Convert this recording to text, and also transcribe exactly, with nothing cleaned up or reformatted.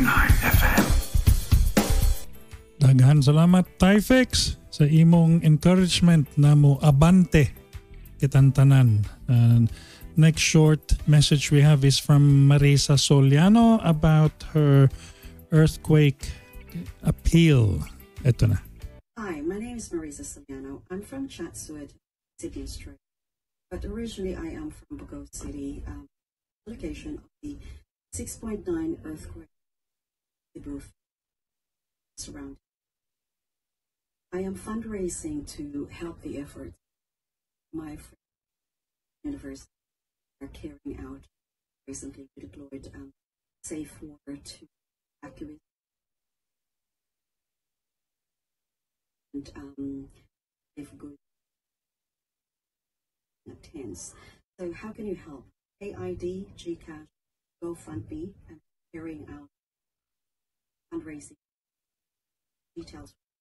nine F M. Daghan salamat Tyfex sa imong encouragement na mo abante kitantanan. Uh, next short message we have is from Marisa Soliano about her earthquake appeal. Ito na. Hi, my name is Marisa Soliano. I'm from Chatswood, Sydney, Australia. But originally I am from Bago City, um, location of the six point nine earthquake surrounding. I am fundraising to help the efforts my university are carrying out. Recently we deployed um, safe water to evacuate and um, safe goods tents. So how can you help? A I D, GCash, GoFundMe, and carrying out fundraising details.